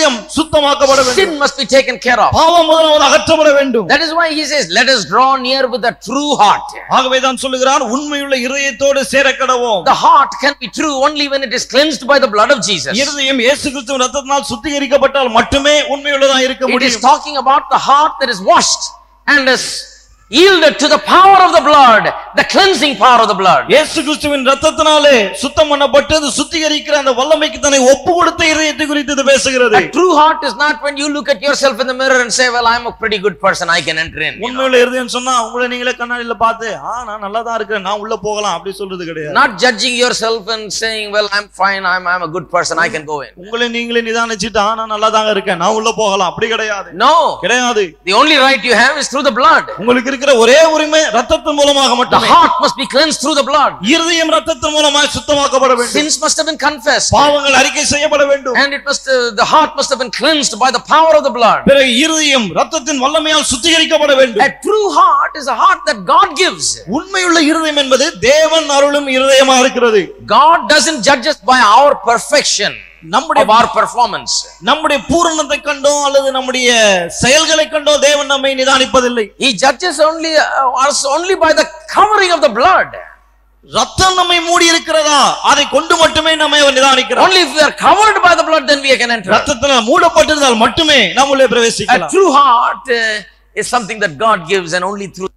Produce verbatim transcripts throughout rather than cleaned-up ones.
இருதயம் சுத்தமாக்கப்பட வேண்டும். Sin must be taken care of. பாவம் முதலாவது அகற்றப்பட வேண்டும். That is why he says, let us draw near with a true heart. ஆகவே தான் சொல்லுகிறார், உண்மையுள்ள இருதயத்தோடு சேரக்கடவோம். The heart can be true only when it is cleansed by the blood of Jesus. இருதயம் இயேசு கிறிஸ்துவின் இரத்தத்தினால் சுத்திகரிக்கப்பட்டால் மட்டுமே உண்மையுள்ளதா இருக்க It is முடியும். talking about the heart that is washed and is yielded to the power of the blood, the cleansing power of the blood. இயேசு கிறிஸ்துவின் இரத்தத்தினாலே சுத்தம் பண்ணப்பட்டது சுத்திகரிக்கிற அந்த வல்லமைக்கு தன்னை ஒப்பு கொடுத்த இதயத்தை குறித்து இது பேசுகிறது. A true heart is not when you look at yourself in the mirror and say, well, I am a pretty good person, I can enter in. உண்மையுள்ள இருதயம் சொன்னா உங்களை நீங்களே கண்ணாடியில பார்த்து, ஆ நான் நல்லா தான் இருக்கேன், நான் உள்ள போகலாம் அப்படி சொல்றது கிடையாது. Not judging yourself and saying, well, I'm fine, I'm I'm a good person, I can go in. உங்களை நீங்களே நிதானிச்சிட்டு, ஆ நான் நல்லா தான் இருக்கேன், நான் உள்ள போகலாம் அப்படி கிடையாது. No. கிடையாது. The only right you have is through the blood. உங்களுக்கு இருக்கிற ஒரே உரிமை இரத்தத்தின் மூலமாக The மட்டுமே. heart must be cleansed through the blood. இருதயம் இரத்தத்தின் மூலமாக சுத்தமாக்கப்பட வேண்டும். Sins must have been confessed. பாவங்கள் அறிக்கை செய்யப்பட வேண்டும். And it must uh, the heart must have been cleansed by the power of the blood. பிறகு இருதயம் இரத்தத்தின் வல்லமையால் சுத்திகரிக்கப்பட வேண்டும். A true heart is a heart that God gives. உண்மையுள்ள இருதயம் என்பது தேவன் அருளும் இருதயமா இருக்கிறது. God doesn't judge us by our perfection, நம்முடைய of our performance. நம்முடைய பூரணத்தை கண்டோ அல்லது நம்முடைய செயல்களை கண்டோ தேவன் நம்மை நிதானிப்பதில்லை. He judges only uh, us only by the covering of the blood. ரத்தம் நம்மை மூடி இருக்கிறதா அதை கொண்டு மட்டுமே நம்மை அவர் நிதானிக்கிறார். Only if we are covered by the blood then we can enter. ரத்தத்தினால் மூடப்பட்டிருந்தால் மட்டுமே நாம் உள்ளே பிரவேசிக்கலாம். A true heart uh, is something that God gives and only through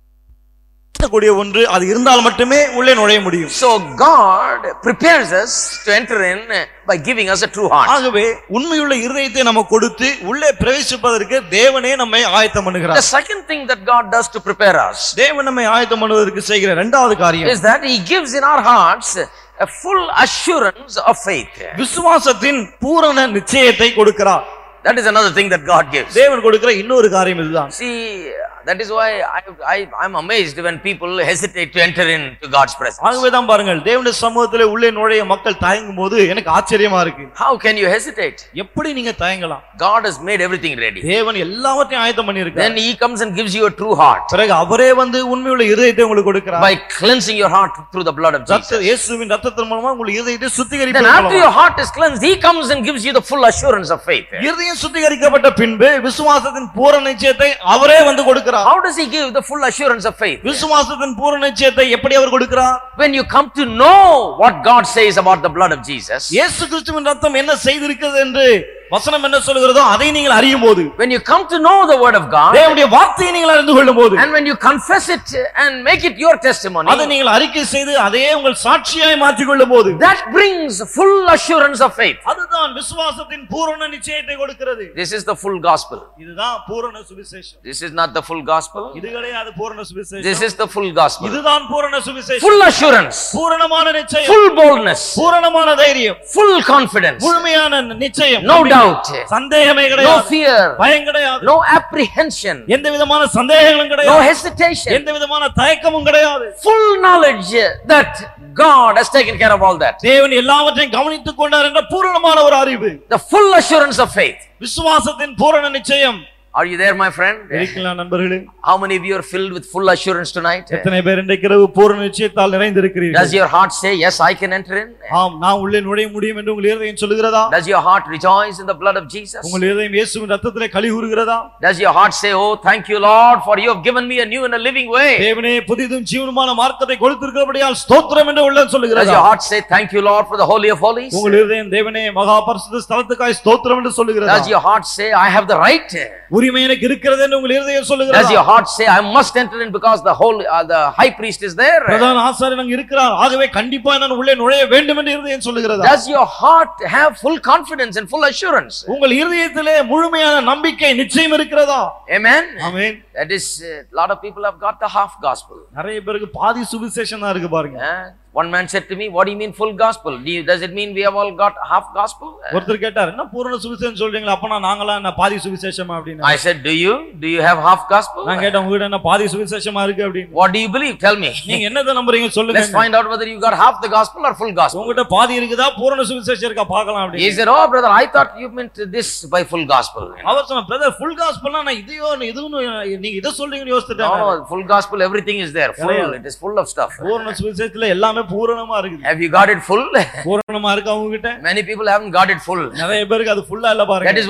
கூடிய ஒன்று அது இருந்தால் மட்டுமே உள்ளே நுழைய முடியும். So God prepares us to enter in by giving us a true heart. ஆகவே உண்மையுள்ள இருதயத்தை நமக்கு கொடுத்து உள்ளே பிரவேசிப்பதற்கு தேவனே நம்மை ஆயத்தம் பண்ணுகிறார். The second thing that God does to prepare us, தேவன் நம்மை ஆயத்தம் பண்ணுவதற்கு செய்கிற இரண்டாவது காரியம் is that he gives in our hearts a full assurance of faith. விசுவாசத்தின் பூரண நிச்சயத்தை கொடுக்கிறார். That is another thing that God gives. தேவன் கொடுக்கிற இன்னொரு காரியம் இதுதான். See, that is why I I I'm amazed when people hesitate to enter into God's presence. ஆகவே தான் பாருங்கள், தேவனுடைய சமூகத்திலே உள்ளே நுழைய மக்கள் தயங்கும் போது எனக்கு ஆச்சரியமா இருக்கு. How can you hesitate? எப்படி நீங்க தயங்கலாம்? God has made everything ready. தேவன் எல்லாவற்றையும் ஆயத்தம் பண்ணி இருக்கார். Then he comes and gives you a true heart. பிறகு அவரே வந்து உண்மையுள்ள இருதயத்தை உங்களுக்கு கொடுக்கிறார். By cleansing your heart through the blood of Jesus. இயேசுவின் இரத்தத்தின் மூலமா உங்கள் இருதயத்தை Then சுத்திகரிப்பார். after your heart is cleansed, he comes and gives you the full assurance of faith. இருதயம் சுத்திகரிக்கப்பட்ட பின்பு விசுவாசத்தின் பூரண நிச்சயத்தை அவரே வந்து கொடுக்கிறார். How does he give the full assurance of faith? விசுவாசத்தின் பூரண நிச்சயத்தை எப்படி அவர் கொடுக்கிறார்? When you come to know what God says about the blood of Jesus, இயேசு கிறிஸ்துவின் இரத்தம் என்ன செய்திருக்கிறது என்று வசனம் என்ன சொல்கிறதோ அதை நீங்கள் அறியும்போது, when you come to know the word of God, தேவனுடைய வார்த்தையை நீங்கள் அறிந்து கொள்ளும்போது, and when you confess it and make it your testimony, அதை நீங்கள் அறிக்கை செய்து அதையே உங்கள் சாட்சியாய் மாற்றிக் கொள்ளும்போது, that brings full assurance of faith. அதுதான் விசுவாசத்தின் பூரண நிச்சயத்தை கொடுக்கிறது. This is the full gospel. இதுதான் பூரண சுவிசேஷம். This is not the full gospel. இது கிடையாது பூரண சுவிசேஷம். This is the full gospel. இதுதான் பூரண சுவிசேஷம். Full assurance, பூரணமான நிச்சயம், full boldness, பூரணமான தைரியம், full confidence, முழுமையான நிச்சயம், no doubt, சந்தேகமே no கிடையாது, fear, பயம் கிடையாது, no apprehension, எந்த விதமான சந்தேகங்களும் no கிடையாது, hesitation, எந்த விதமான தயக்கமும் கிடையாது. full knowledge that God has taken care of all that. தேவன் எல்லாவற்றையும் கவனித்துக் கொண்டார் என்ற பூரணமான ஒரு அறிவு, The full assurance of faith. விசுவாசத்தின் பூரண நிச்சயம். Are you there, my friend? இருக்கிறீங்களா நண்பர்களே? How many of you are filled with full assurance tonight? எத்தனை பேர் இன்றைக்கு இரவு பூரண நிச்சயத்தால் நிறைந்திருக்கிறீர்கள்? Does your heart say, yes, I can enter in? ஆம், நான் உள்ளே நுழைய முடியும் என்று உங்கள் இதயம் சொல்லுகிறதா? Does your heart rejoice in the blood of Jesus? உங்கள் இதயம் இயேசுவின் இரத்தத்திலே களி கூறுகிறதா? Does your heart say, oh, thank you, Lord, for you have given me a new and a living way? தேவனே புதிதும் ஜீவனுமான மார்க்கத்தை கொடுத்திருக்கிறபடியால் ஸ்தோத்திரம் என்று உள்ளம் Does சொல்லுகிறதா? your heart say, thank you, Lord, for the holy of holies? உங்கள் இதயம் தேவனே மகா பரிசுத்த ஸ்தலத்துக்காய் ஸ்தோத்திரம் என்று சொல்லுகிறதா? Does your heart say, I have the right? உரிமை எனக்கு இருக்கிறது என்று உங்கள் இதயம் சொல்லுகிறதா? Does your heart say, I must enter in because the whole uh, the high priest is there? பிரதான ஆசாரியன் அங்கே இருக்கிறார், ஆகவே கண்டிப்பா நான் உள்ளே நுழைய வேண்டும் என்று இதயம் சொல்லுகிறதா? Does your heart have full confidence and full assurance? உங்கள் இதயத்திலே முழுமையான நம்பிக்கை நிச்சயம் இருக்கிறதா? Amen. Amen. That is, a uh, lot of people have got the half gospel. நிறைய பேருக்கு பாதி சுவிசேஷம் தான் இருக்கு பாருங்க. Uh, One man said to me, what do you mean full gospel? Do you, does it mean we have all got half gospel? ஒருத்தர் கேட்டார், என்ன பூரண சுவிசேஷம் சொல்றீங்களா? அப்பனா நாங்களா என்ன பாதி சுவிசேஷமா அப்படினா? I said, do you? Do you have half gospel? நான் கேட்டேன், உங்க என்ன பாதி சுவிசேஷமா இருக்கு அப்படினு. What do you believe? Tell me. நீங்க என்னத நம்புறீங்க சொல்லுங்க. Let's find out whether you got half the gospel or full gospel. உங்ககிட்ட பாதி இருக்குதா பூரண சுவிசேஷம் இருக்கா பார்க்கலாம் அப்படினு. He said, oh brother, I thought you meant this by full gospel. அவர் சொன்னா, பிரதர் full gospelனா நான் இதையோ இதுன்னு நீங்க இத சொல்றீங்கன்னு யோசிச்சிட்டேன். No, full gospel everything is there. Full, it is full of stuff. பூரண சுவிசேஷத்துல எல்லாமே பூரணமா இருக்கு. Have you got it full? பூரணமா இருக்கா உங்ககிட்ட? Many people haven't got it full. நிறைய பேருக்கு அது ஃபுல்லா இல்ல பாருங்க. That is